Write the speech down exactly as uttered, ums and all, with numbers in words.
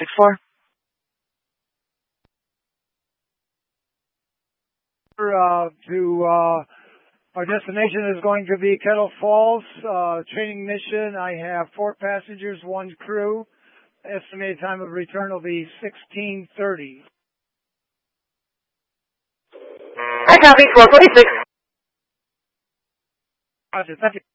six four. Uh, to uh, our destination is going to be Kettle Falls. Uh, training mission. I have four passengers, one crew. Estimated time of return will be sixteen thirty. I copy four forty-six. Roger, thank you.